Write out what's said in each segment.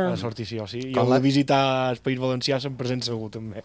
a sortir sí o sí. I el de visitar el País Valencià se'n present segur, també.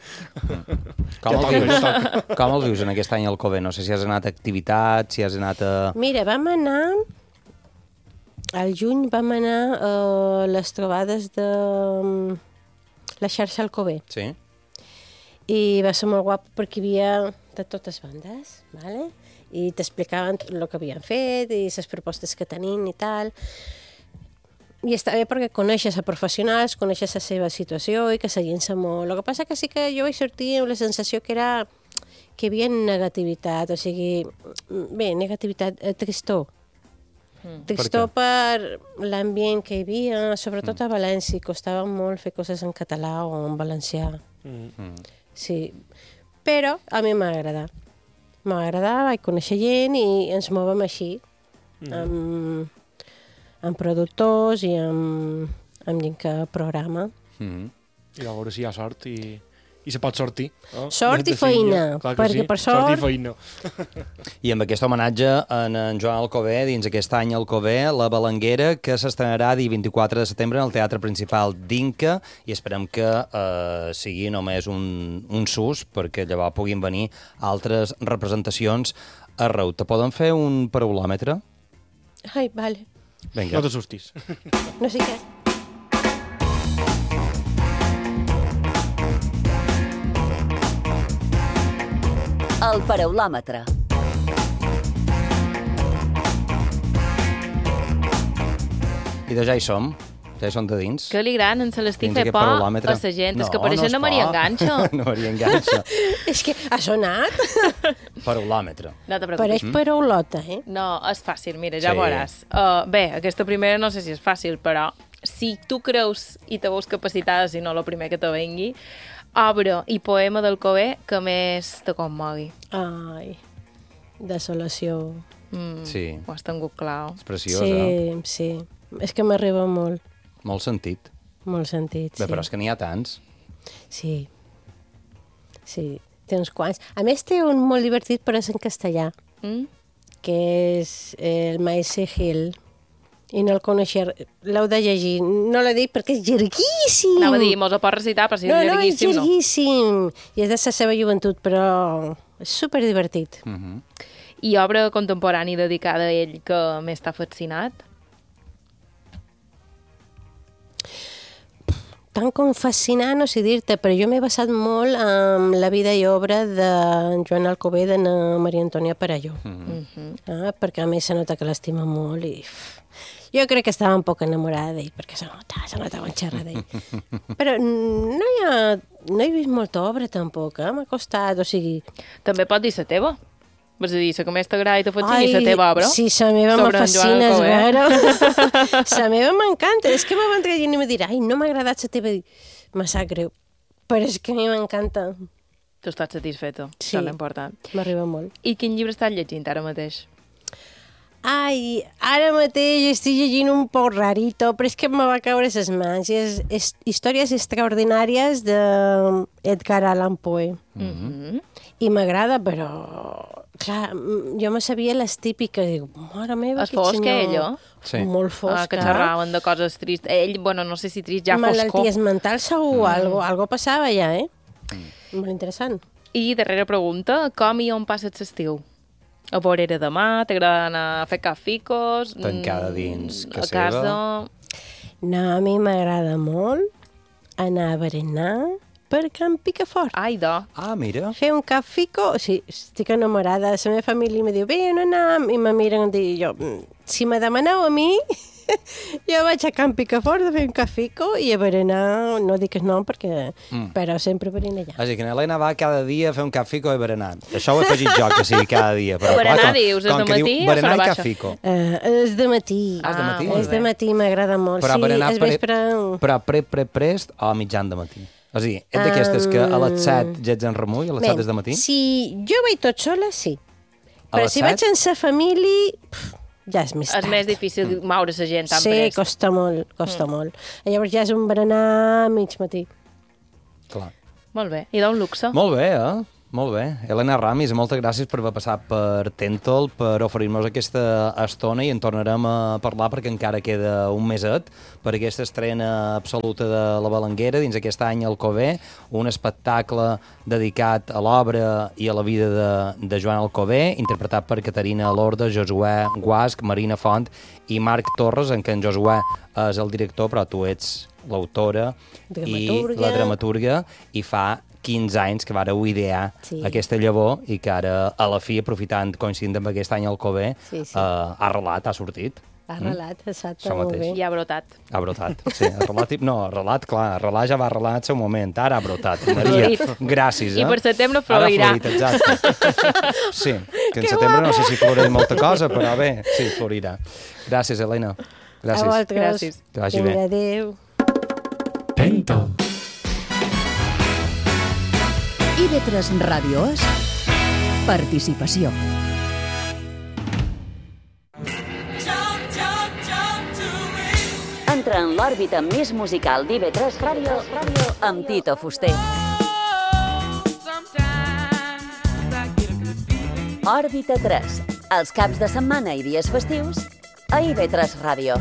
Com el vius en aquest any al Alcover? No sé si has anat a activitats, si has anat a... Mira, vam anar... Al juny vam anar a les trobades de la xarxa Alcover. Sí? I va ser molt guapo perquè hi havia de totes bandes, ¿vale? I t'explicaven el que havien fet i les propostes que tenien i tal. I està bé perquè coneixes a professionals, coneixes la seva situació i que seguint-se molt. El que passa que sí que jo vaig sortir amb la sensació que hi havia negativitat, o sigui, bé, negativitat, tristor. Tristor per l'ambient que hi havia, sobretot a València, costava molt fer coses en català o en valencià. Sí, però a mi m'agrada. M'agrada, vaig conèixer gent i ens movem així, amb productors i amb gent que programa. I a veure si hi ha sort i se pot sortir. Sort i feina, perquè per sort... Sort i feina. I amb aquest homenatge en Joan Alcover, dins aquest any Alcover, La Balanguera, que s'estrenarà dia 24 de setembre en el Teatre Principal d'Inca, i esperem que sigui només un sus, perquè llavors puguin venir altres representacions arreu. Te poden fer un paraulòmetre? Ai, vale. Vinga. No t'assustis. No sé què. El paraulòmetre. I de ja hi som. Ja hi som de dins. Que li gran, en Celestí Dins fer aquest por a paraulòmetre. la gent. És que No, pareixen no de és Maria por. Enganxa. No, Maria Enganxa. És que ha sonat. Paraulòmetre. No te preocupis. Pareix paraulota, eh? No, és fàcil, mira, ja Sí. veuràs. Bé, aquesta primera no sé si és fàcil, però si tu creus i te veus capacitada, si no, el primer que te vengui, obra i poema d'Alcover que més te commogui. Ai, desolació. Sí. Ho has tingut clar. És preciosa. Sí. És que m'arriba molt, Molt sentit. molt sentit, Bé, sí. però és que n'hi ha tants. Sí, té uns quants. A més, té un molt divertit, però és en castellà, que és el Maese Gil. I no el coneixia, l'heu de llegir. No l'he dit perquè és llarguíssim. Anava a dir, mos ho pots recitar, però si és llarguíssim, és llarguíssim. I és de la seva joventut, però és superdivertit. I obra contemporània dedicada a ell que més t'ha fascinat? Tant com fascinant, no sé dir-te, però jo m'he basat molt en la vida i obra de Joan Alcover de Maria Antònia Perelló. Perquè a més se nota que l'estima molt i... Jo crec que estava un poc enamorada d'ell, perquè se notava en xerrar d'ell. Però no he vist molta obra, tampoc, m'ha costat, o sigui... També pot dir la teva. És a dir, la que més t'agrada i te fascina és la teva obra. Sí, la meva me fascina, és vera. La meva m'encanta. És que me van traient i me dirà, ai, no m'ha agradat la teva... Me sap greu. Però és que a mi m'encanta. Tu estàs satisfeta, Sí. això és l'important. M'arriba molt. I quin llibre estàs llegint ara mateix? Ai, ara mateix estic llegint un poc rarito, però és que me va caure a les mans. És Històries extraordinàries d'Edgar Allan Poe. I m'agrada, però... Clar, jo me sabia les típiques. Dic, mare meva, És fosc, ell, Sí. Molt fosca. Que xerraven de coses tristes. Ell, bueno, no sé si trist, ja foscor. Malalties mentals segur, algo passava ja, eh? Molt interessant. I darrera pregunta, com i on passes l'estiu? A Vorera de Mar, t'agrada anar a fer caficos? Tancada dins a seva. casa... No, a mi m'agrada molt anar a berenar per Can Picafort. Ai, do. Ah, mira. Fer un cafico, sí, estic enamorada. La meva família me diu, bé, on anem? I me miren i jo, si me demaneu a mi, jo vaig a Can Picafort a fer un cafico i a berenar, no dic el nom perquè... Però sempre berenar allà. És a dir, que l'Helena va cada dia a fer un cafico i berenar. Això ho he afegit jo, que sigui cada dia. Però, Berenar, dius, és de matí o berenar s'hora i baixa? cafico. És de matí. És de matí? És de matí, m'agrada molt. Però Sí, berenar és vespre... però prest o a mitjan de matí? És a dir, ets d'aquestes que a les 7 ja ets en remull, a les 7 és de matí? Si jo vaig tot sola, sí. A Però les si 7? vaig sense família, ja és més tard. És més difícil moure la gent tan Sí, prest. costa molt. Llavors ja és un berenar a mig matí. Clar. Molt bé. I d'un luxe. Molt bé, eh? Molt bé. Helena Ramis, moltes gràcies per haver passat per Tentol, per oferir-nos aquesta estona i en tornarem a parlar perquè encara queda un meset per aquesta estrena absoluta de La Balanguera dins aquest any al Alcover, un espectacle dedicat a l'obra i a la vida de Joan Alcover, interpretat per Caterina Lorda, Josué Guasc, Marina Font i Marc Torres, en què en Josué és el director, però tu ets l'autora i la dramaturga, i fa 15 anys que vàreu idear aquesta llavor i que ara, a la fi, aprofitant, coincidint amb aquest any al Alcover, ha arrelat, ha sortit. Ha arrelat, exacte, molt bé. I ha brotat. Ha brotat, sí. Arrelat, clar, arrelar ja va arrelar en el seu moment, ara ha brotat. Maria, gràcies, I per setembre florirà. Ara ha florit, exacte. Sí, que en setembre no sé si florirà molta cosa, però bé, sí, florirà. Gràcies, Helena. Gràcies. A vosaltres. Que vagi bé. Adéu. Tento. IB3 Ràdio és participació. Entra en l'òrbita més musical d'IB3 Ràdio amb Tito Fuster. Òrbita 3, els caps de setmana i dies festius a IB3 Ràdio.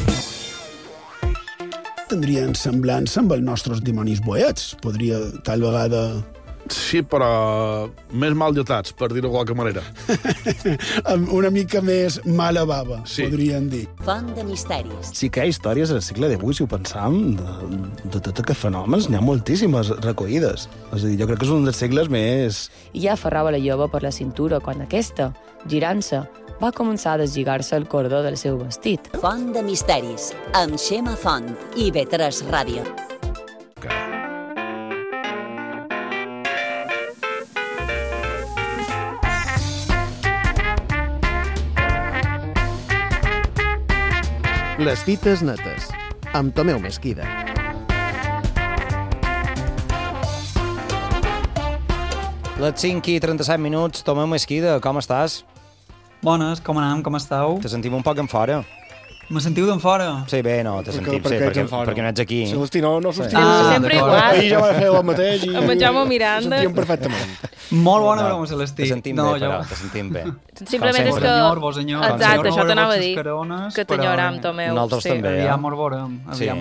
Tindrien semblança amb els nostres dimonis boets. Podria, tal vegada... Sí, però més mal dotats, per dir-ho de qualque manera. Una mica més mala bava, podríem dir. Font de misteris. Sí que hi ha històries al segle XVIII, si ho pensam, de tots aquests fenòmens, n'hi ha moltíssimes recollides. És a dir, jo crec que és un dels segles més... I ja aferrava la jove per la cintura quan aquesta, girant-se, va començar a deslligar-se el cordó del seu vestit. Font de misteris, amb Xema Font, IB3 Ràdio. Les dites netes, amb Tomeu Mesquida. Les 5:37, Tomeu Mesquida, com estàs? Bones, com anem, com esteu? Te sentim un poc en fora. Me sentiu d'en fora? Sí, bé, no, te sentim, perquè no ets aquí. Celestí, no sortim. Sempre igual. Ahir ja va fer el mateix i... Amb en Jaume Miranda. Ho sentíem perfectament. Molt bona broma, Celestí. Te sentim bé, però, te sentim bé. Simplement és que... Exacte, això t'anava a dir. Que t'enyoram, Tomeu. Nosaltres també, Aviam ho veurem,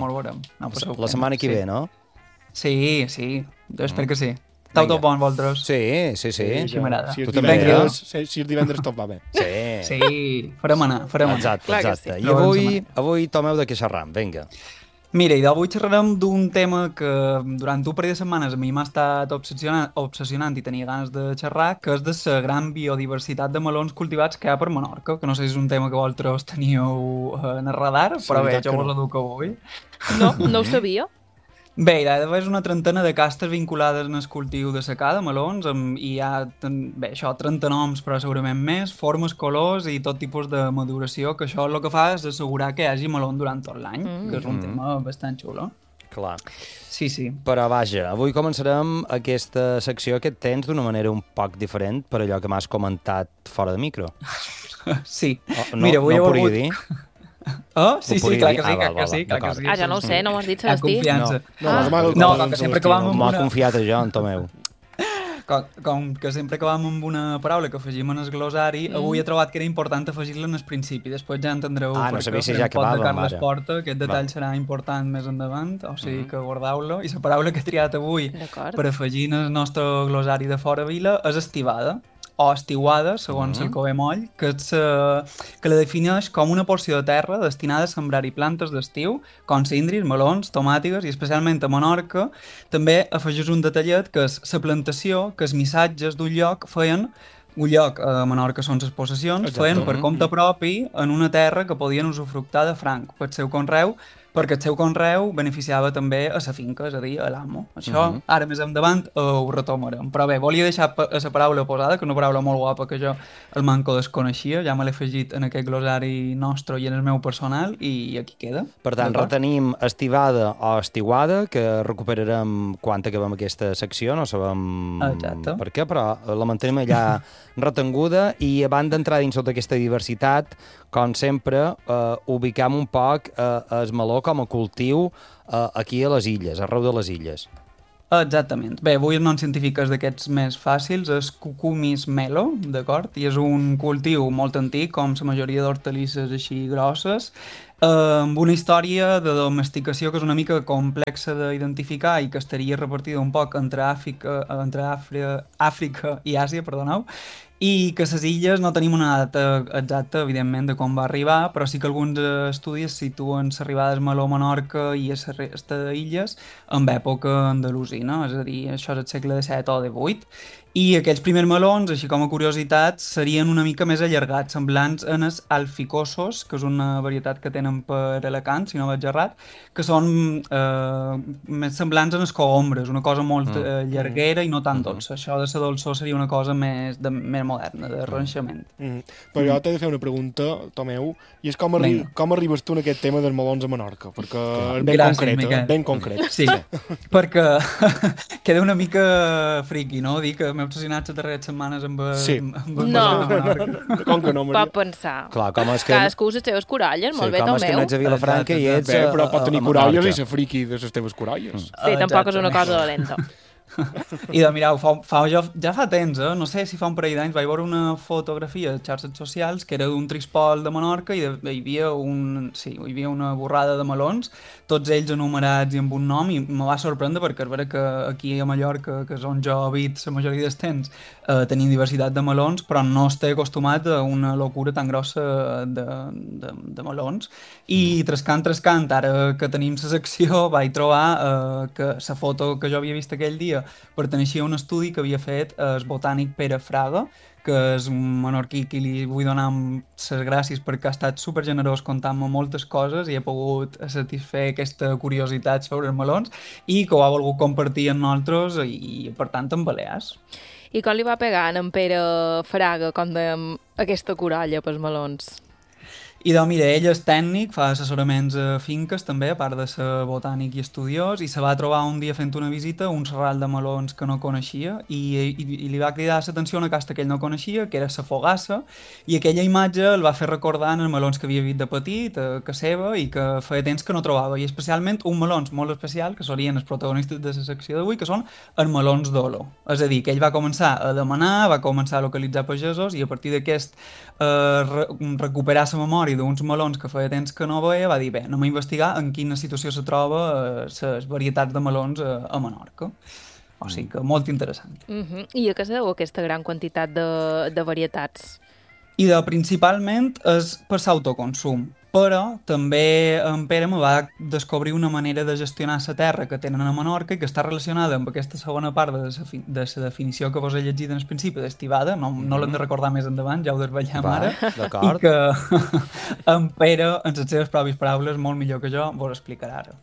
La setmana que ve, no? Sí, jo espero que sí. Esteu tot bon, vosaltres? Sí. Sí, m'agrada. Si és divendres tot va bé. Sí, farem anar. Exacte. I avui, Tomeu, de què xerram? Vinga. Mira, i d'avui xerrarem d'un tema que durant un parell de setmanes a mi m'ha estat obsessionant i tenia ganes de xerrar, que és de la gran biodiversitat de melons cultivats que hi ha per Menorca, que no sé si és un tema que vosaltres teníeu en el radar, però bé, jo vos l'educo avui. No ho sabia. Bé, hi ha d'haver una trentena de castes vinculades en el cultiu de secà de melons, i hi ha, 30 noms, però segurament més, formes, colors i tot tipus de maduració, que això el que fa és assegurar que hi hagi melon durant tot l'any, que és un tema bastant xulo. Clar. Sí. Però vaja, avui començarem aquesta secció que tens d'una manera un poc diferent per allò que m'has comentat fora de micro. Sí. Mira, avui no podria dir... Oh, sí, clar que sí. Ah, ja no ho sé, no m'has dit, Celestí. No, com que sempre acabam amb una... M'ha confiat jo, en Tomeu. Com que sempre acabam amb una paraula que afegim en el glossari, avui he trobat que era important afegir-la en el principi. Després ja entendreu no sabia si ja acabàvem, Carles Porta. Aquest detall serà important més endavant, o sigui que guardeu-lo. I la paraula que he triat avui per afegir en el nostre glossari de fora vila és estivada, o estiuada, segons el Alcover Moll, que la defineix com una porció de terra destinada a sembrar-hi plantes d'estiu, com cindris, melons, tomàtigues, i especialment a Menorca també afegeix un detallet que és la plantació que els missatges d'un lloc feien. Un lloc a Menorca són les possessions, feien per compte propi en una terra que podien usufructar de franc pel seu conreu, perquè el seu conreu beneficiava també a la finca, és a dir, a l'amo. Això, ara més endavant, ho retomarem. Però bé, volia deixar la paraula posada, que és una paraula molt guapa que jo el manco desconeixia, ja me l'he afegit en aquest glossari nostre i en el meu personal, i aquí queda. Per tant, retenim estivada o estiuada, que recuperarem quan acabem aquesta secció, no sabem per què, però la mantenim allà retenguda, i abans d'entrar dins tota aquesta diversitat, com sempre, ubicam un poc el meló com a cultiu aquí a les illes, arreu de les illes. Exactament. Bé, avui el nom científic és d'aquests més fàcils, és Cucumis melo, d'acord? I és un cultiu molt antic, com la majoria d'hortalisses així grosses, amb una història de domesticació que és una mica complexa d'identificar i que estaria repartida un poc entre Àfrica i Àsia, perdoneu, i que a les illes no tenim una data exacta, evidentment, de com va arribar, però sí que alguns estudis situen l'arribada del meló a Menorca i a la resta d'illes en època andalusina, és a dir, això és el segle XVII o XVIII, i aquells primers melons, així com a curiositat, serien una mica més allargats, semblants en els alficosos, que és una varietat que tenen per Alacant, si no vaig errat, que són més semblants en els cogombres, una cosa molt llarguera i no tan dolça. Això de la dolçor seria una cosa més moderna, de ranxament. Però jo t'he de fer una pregunta, Tomeu, i és com arribes tu en aquest tema dels melons a Menorca? Perquè és ben concret. Sí, perquè queda una mica friqui, no? Dir que m'he obsessionat les darreres setmanes amb com que no, Maria? Pot pensar. Clar, com és que... Cadascú les teves coralles, molt bé, Tomeu. Com és que no ets a Vilafranca i ets a però pot tenir coralles i ser friqui de les teves coralles. Sí, tampoc és una cosa dolenta. I mireu, ja fa temps, no sé si fa un parell d'anys, vaig veure una fotografia de xarxes socials que era d'un trispol de Menorca i hi havia una borrada de melons, tots ells enumerats i amb un nom, i me va sorprendre perquè és vera que aquí a Mallorca, que és on jo habit la majoria dels temps, tenim diversitat de melons, però no estic acostumat a una locura tan grossa de melons. I trascant, ara que tenim la secció, vaig trobar que la foto que jo havia vist aquell dia perteneixia a un estudi que havia fet el botànic Pere Fraga, que és un menorquí que li vull donar les gràcies perquè ha estat supergenerós contant-me moltes coses i he pogut satisfer aquesta curiositat sobre els melons i que ho ha volgut compartir amb nosaltres i per tant amb Balears. I com li va pegar en Pere Fraga quan dèiem aquesta coralla pels melons? I doncs mira, ell és tècnic, fa assessoraments a finques també, a part de ser botànic i estudiós, i se va trobar un dia fent una visita un serral de melons que no coneixia i li va cridar l'atenció una casta que ell no coneixia, que era la fogassa, i aquella imatge el va fer recordar en els melons que havia vist de petit, a casa seva, i que feia temps que no trobava, i especialment un melons molt especial, que serien els protagonistes de la secció d'avui, que són els melons d'Olo. És a dir, que ell va començar a demanar, va començar a localitzar pagesos, i a partir d'aquest recuperar la memòria d'uns melons que feia temps que no veia, va dir, bé, anem a investigar en quina situació se troba les varietats de melons a Menorca. O sigui que molt interessant. I a què se deu aquesta gran quantitat de varietats? I principalment és per l'autoconsum. Però també en Pere me va descobrir una manera de gestionar la terra que tenen a Menorca i que està relacionada amb aquesta segona part de la definició que vos he llegit en el principi d'estivada, no l'hem de recordar més endavant, ja ho desvetllem ara, i que en Pere, en les seves pròpies paraules, molt millor que jo, vos explicarà ara.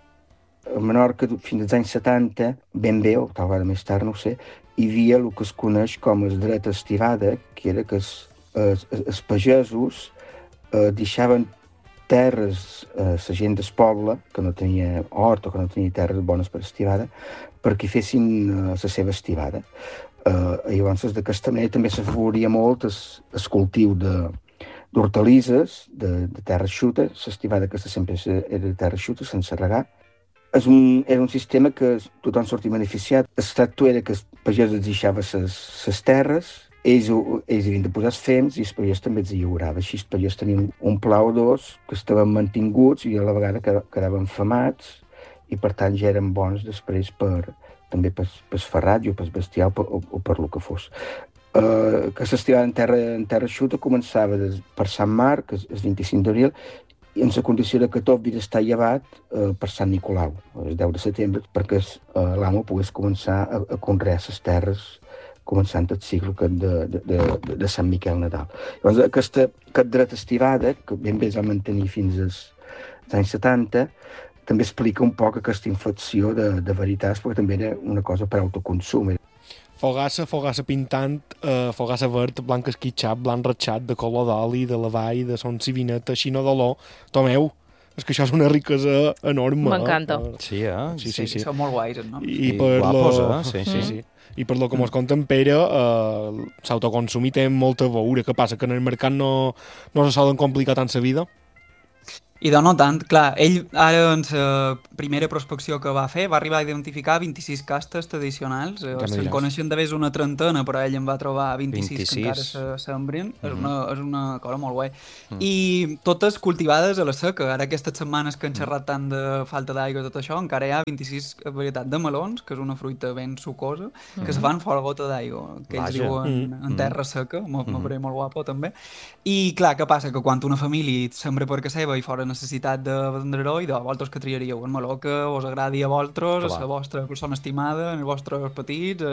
A Menorca, fins als anys 70, ben bé, o tal vegada més tard, no ho sé, hi havia el que es coneix com el dret a estivada, que era que els pagesos deixaven terres a la gent del poble, que no tenia hort o que no tenia terres bones per estivada, perquè fessin la seva estivada. Llavors, d'aquesta manera també s'afavoria molt el cultiu d'hortalisses, de terra eixuta, l'estivada aquesta sempre era de terra eixuta, sense regar. Era un sistema que tothom sortia beneficiat. El tracte era que els pagesos deixaven les terres, ells havien de posar els fems i els pagès també els lliurava. Així els pagès tenien un pla o dos que estaven mantinguts i a la vegada quedaven famats i per tant ja eren bons després també pel ferrat o pel bestiar o per lo que fos. Que s'estivava en terra eixuta començava per Sant Marc, el 25 d'abril, i en la condició que tot havia d'estar llevat per Sant Nicolau, el 10 de setembre, perquè l'amo pogués començar a conrear les terres començant el cicle de Sant Miquel Nadal. Llavors, aquest dret estivada, que ben bé es va mantenir fins als anys 70, també explica un poc aquesta inflexió de varietats, perquè també era una cosa per autoconsum. Fogassa pintant, fogassa verd, blanc esquitxat, blanc ratxat, de color d'oli, de la vall, de son civineta, xino d'olor. Tomeu, és que això és una riquesa enorme. M'encanta. Sí. Són molt guais, no? I per sí. I per lo que mos conta en Pere, l'autoconsum hi té molta veure. Què passa, que en el mercat no se solen complicar tant la vida? I no tant, clar, ell ara en la primera prospecció que va fer va arribar a identificar 26 castes tradicionals, se'n coneixen d'haver una trentena, però ell en va trobar 26 que encara sembren, és una cosa molt guai. I totes cultivades a la seca, ara aquestes setmanes que han xerrat tant de falta d'aigua i tot això, encara hi ha 26 varietats de melons, que és una fruita ben sucosa, que se fan fora gota d'aigua, que ells diuen en terra seca, m'apareix molt guapo també. I clar, què passa? Que quan una família sembra per casa seva i fora necessitat de vendre-ho, i de vosaltres que triaríeu un meló que us agradi a vosaltres, a la vostra persona estimada, en els vostres petits,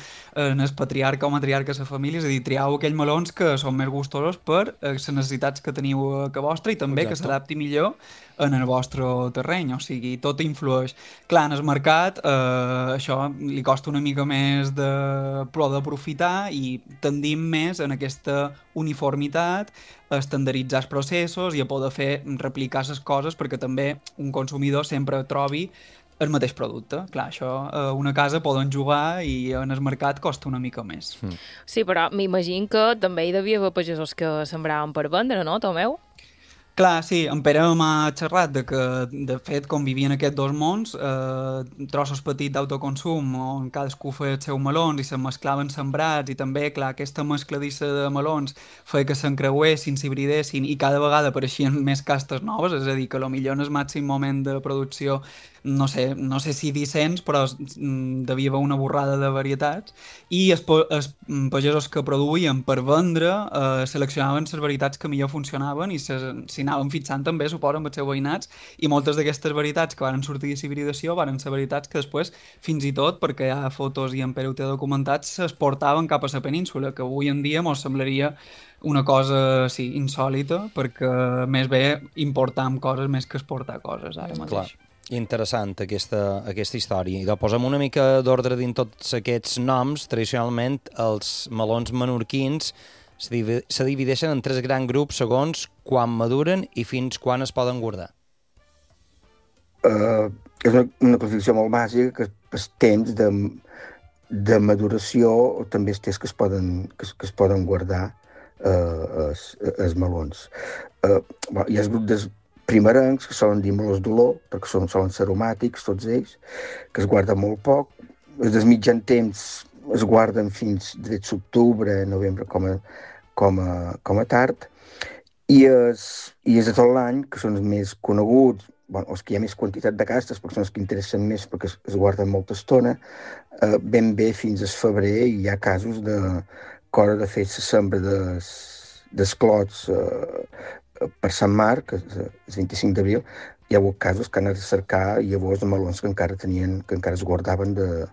en el patriarca o matriarca de la família, és a dir, triau aquells melons que són més gustosos per les necessitats que teniu a casa vostra i també que s'adapti millor en el vostre terreny, o sigui, tot influeix. Clar, en el mercat això li costa una mica més de d'aprofitar i tendim més en aquesta uniformitat, a estandarditzar els processos i a poder fer replicar les coses perquè també un consumidor sempre trobi el mateix producte. Clar, això una casa poden jugar i en el mercat costa una mica més. Sí, però m'imagino que també hi devia haver pagesos que sembraven per vendre, no, Tomeu? Clar, sí, en Pere m'ha xerrat de que, de fet, convivien aquests dos mons, trossos petits d'autoconsum on cadascú feia els seus melons i se'n mesclaven sembrats i també, clar, aquesta mescladissa de melons feia que s'encreuessin, s'hibridessin i cada vegada apareixien més castes noves, és a dir, que potser en el màxim moment de producció no sé si 10 però devia haver una borrada de varietats i els pagesos que produïen per vendre seleccionaven les varietats que millor funcionaven i s'hi anaven fixant també, suposo, amb els seus veïnats i moltes d'aquestes varietats que van sortir de hibridació van ser varietats que després, fins i tot, perquè hi ha fotos i en Pere ho té documentat, s'exportaven cap a la península, que avui en dia mos semblaria una cosa, sí, insòlita, perquè més bé importam coses més que exportar coses ara mateix. Clar. Interessant aquesta història. I posem una mica d'ordre dins tots aquests noms. Tradicionalment, els melons menorquins se divideixen en 3 grans grups segons quan maduren i fins quan es poden guardar. És una classificació molt bàsica, que els temps de maduració també els temps que es poden guardar els melons. Hi ha el grup dels primerencs, que solen dir melons d'olor, perquè solen ser aromàtics, tots ells, que es guarden molt poc. Els del mitjan temps es guarden fins de l'octubre, novembre, com a tard. I els de tot l'any, que són els més coneguts, els que hi ha més quantitat de castes, perquè són els que interessen més, perquè es guarden molta estona, ben bé fins al febrer, i hi ha casos que a l'hora de fer la sembra dels clots per Sant Marc, el 25 d'abril, hi ha hagut casos que han anat a cercar llavors de melons que encara es guardaven de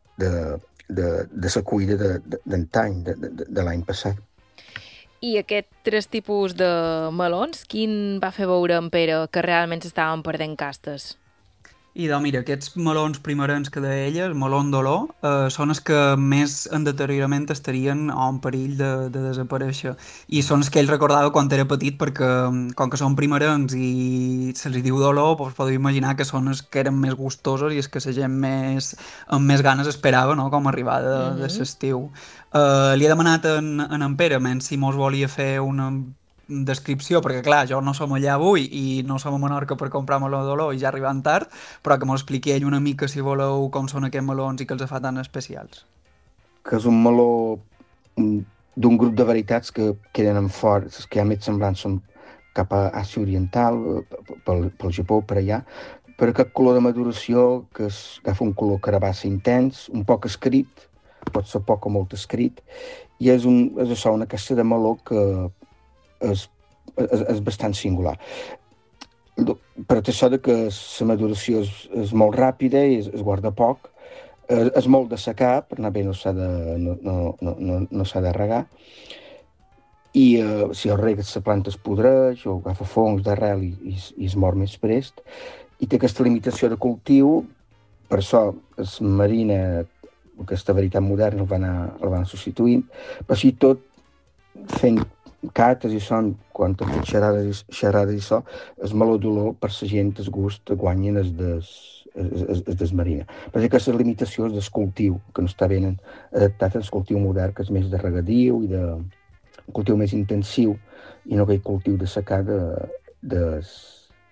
la cuida d'antany, de l'any passat. I aquests 3 tipus de melons, quin va fer veure en Pere que realment s'estaven perdent castes? I mira, aquests melons primerencs que deia ella, el melon d'olor, són els que més en deteriorament estarien o en perill de desaparèixer. I són els que ell recordava quan era petit, perquè com que són primerencs i se'ls diu d'olor, doncs podeu imaginar que són els que eren més gustosos i els que la gent amb més ganes esperava, no?, com arribar de l'estiu. Li he demanat en Pere si mos volia fer una descripció, perquè clar, jo no som allà avui i no som a Menorca per comprar meló d'olor i ja arribant tard, però que m'ho expliqui ell una mica, si voleu, com són aquests melons i que els fa tan especials. Que és un meló d'un grup de varietats que queden fora, els que hi ha més semblants són cap a Àsia Oriental, pel Japó, per allà, per aquest color de maduració que agafa un color carabassa intens, un poc escrit, pot ser poc o molt escrit, i és això, una caixa de meló que és bastant singular. Per això que la maduració és molt ràpida i es guarda poc, és molt de secar, per anar bé no s'ha de regar, i si el regues la planta es podreix o agafa fongs d'arrel i es mor més prest, i té aquesta limitació de cultiu, per això es marina, aquesta varietat moderna el van substituint, però així tot fent cates i són, quan tot fet xerrades i això, el meló d'olor per la gent, el gust, guanyen es desmarina. Perquè aquesta limitació és del cultiu, que no està ben adaptat al cultiu modern, que és més de regadiu i un cultiu més intensiu, i no aquell cultiu de secà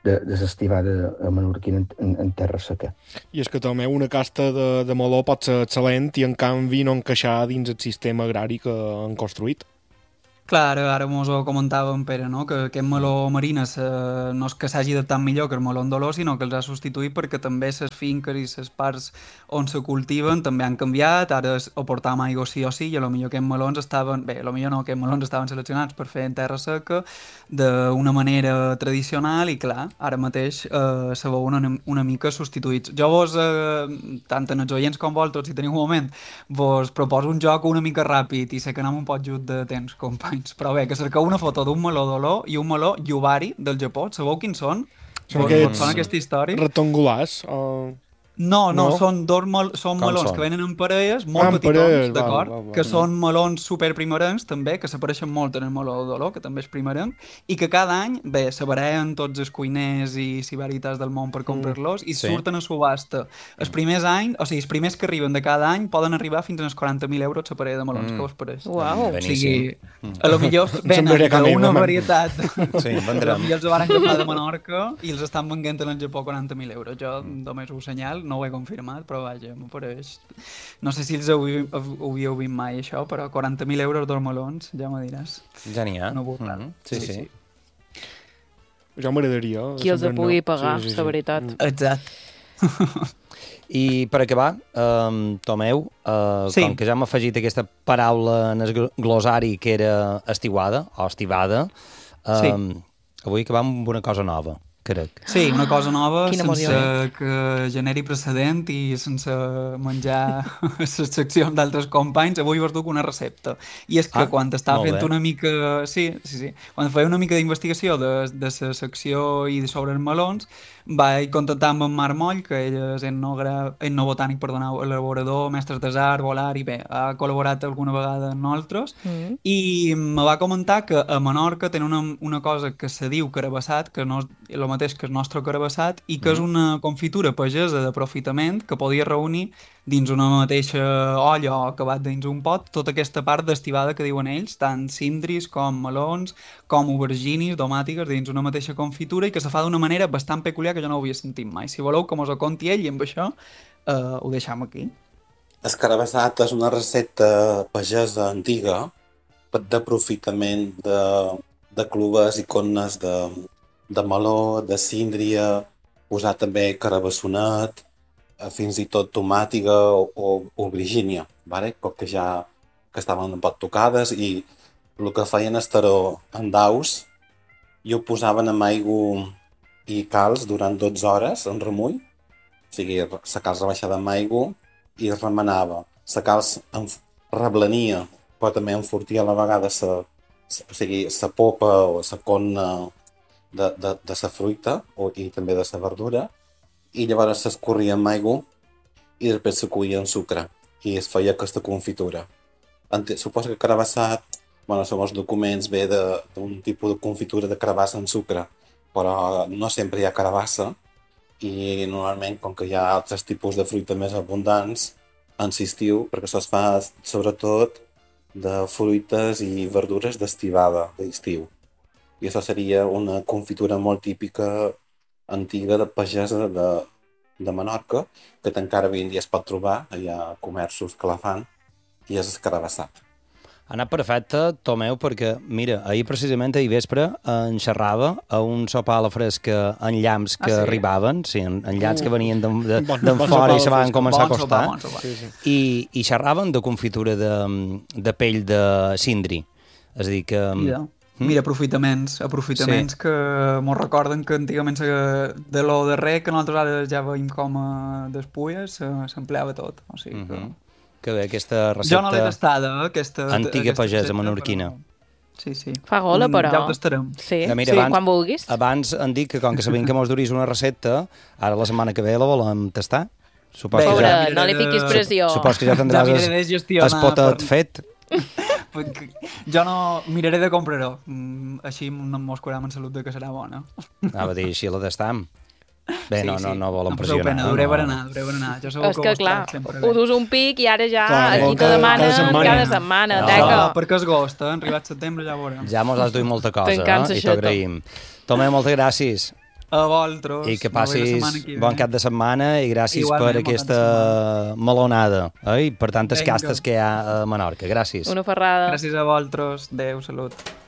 de l'estivada menorquina en terra seca. I és que també una casta de meló pot ser excel·lent i en canvi no encaixar dins el sistema agrari que han construït. Clar, ara mos ho comentàvem, Pere, no? Que aquest meló marina no és que s'hagi adaptat millor que el meló andaló, sinó que els ha substituït perquè també les finques i les parts on se cultiven també han canviat, ara ho portàvem aigua sí o sí, i potser aquests melons estaven, aquests melons estaven seleccionats per fer en terra seca d'una manera tradicional i clar, ara mateix se veuen una mica substituïts. Jo vos, tant en els oients com vosaltres, si teniu un moment, vos proposo un joc una mica ràpid i sé que anem un poc just de temps, companys. Però bé, que cerqueu una foto d'un meló d'olor i un meló Yubari del Japó. Sabeu quins són? Són aquesta història? Rectangulars? No, són melons que venen en parelles, molt petitons, d'acord? Que són melons superprimerencs, també, que s'apareixen molt en el meló d'olor, que també és primerenc, i que cada any, se barallen tots els cuiners i sibarites del món per comprar-los i surten a subhasta. Els primers anys, o sigui, els primers que arriben de cada any poden arribar fins als 40.000 euros la parella de melons, que us pareix? Uau! O sigui, a lo millor venen d'una varietat. Sí, vendrem. I els ho van agafar de Menorca i els estan venent en el Japó 40.000 euros. Jo només ho senyal, no ho he confirmat, però vaja, m'apareix. No sé si els havíeu vist mai, això, però 40.000 euros dos melons, ja me diràs. Ja n'hi ha. No burlar. Sí. Ja m'agradaria. Qui els pugui pagar, la veritat. Exacte. I per acabar, Tomeu, com que ja hem afegit aquesta paraula en el glosari que era estiuada, o estivada, avui acabam amb una cosa nova. Crec. Sí, una cosa nova, sense que generi precedent i sense menjar les seccions d'altres companys. Avui vos duc una recepta. I és que quan estava fent una mica... Sí. Quan feia una mica d'investigació de la secció i sobre els melons, vaig contactar amb en Marc Moll, que ell és etnobotànic, elaborador, mestre d'art, volar, i bé, ha col·laborat alguna vegada amb nosaltres, i me va comentar que a Menorca tenen una cosa que se diu carabassat, que no és el mateix que el nostre carabassat, i que és una confitura pagesa d'aprofitament que podia reunir dins una mateixa olla o acabat dins un pot tota aquesta part d'estivada que diuen ells, tant cindris com melons, com auberginis, domàtiques, dins una mateixa confitura i que se fa d'una manera bastant peculiar que jo no ho havia sentit mai. Si voleu que mos ho conti ell i amb això ho deixam aquí. El carabassat és una recepta pagesa antiga d'aprofitament de clubes i connes de meló, de síndria, posar també carabassonat, fins i tot tomàtiga o aubergínia, com que ja estaven un poc tocades, i el que feien estaró en daus i ho posaven amb aigua i calç durant 12 hores en remull, o sigui, la calç rebaixada amb aigua i remenava. La calç reblenia, però també enfortia a la vegada la popa o la conna de la fruita i també de la verdura, i llavors s'escorria amb aigua i després se cuia en sucre i es feia aquesta confitura. Suposo que carabassat, són els documents ve d'un tipus de confitura de carabassa en sucre, però no sempre hi ha carabassa i normalment, com que hi ha altres tipus de fruita més abundants, en l'estiu, perquè això es fa sobretot de fruites i verdures d'estivada, d'estiu. I això seria una confitura molt típica, antiga, de pagesa de Menorca, que encara avui en dia es pot trobar, hi ha comerços que la fan, i és el carabassat. Ha anat perfecte, Tomeu, perquè, mira, ahir precisament, ahir vespre, en xerrava a un sopar a la fresca en llamps que arribaven, en llamps que venien d'en fora i se van començar a acostar, i xerraven de confitura de pell de cindri. És a dir que... Mira, aprofitaments que mos recorden que antigament de lo darrer que nosaltres ara ja veiem com a despulles s'empleava tot. O sigui que bé, aquesta recepta... Jo no l'he tastada, aquesta antiga pagesa menorquina. Sí. Fa gola, però... Ja ho tastarem. Sí, quan vulguis. Abans han dit que com que sabien que mos duris una recepta, ara la setmana que ve la volem tastar. No li fiquis pressió. Supos que ja tindràs el potet fet. Jo no miraré de comprar-ho. Així no mos curem en salut de que serà bona. Anava a dir, així la tastam. Bé, no volem pressionar. Duré per anar. És que, clar, ho dus un pic i ara ja aquí te demanen cada setmana. Perquè és agost, arribat setembre ja veurem. Ja mos has duit molta cosa, i t'ho agraïm. Tomeu, moltes gràcies. A vosaltres. I que passis bon cap de setmana i gràcies per aquesta melonada i per tantes castes que hi ha a Menorca. Gràcies. Una ferrada. Gràcies a vosaltres. Adéu, salut.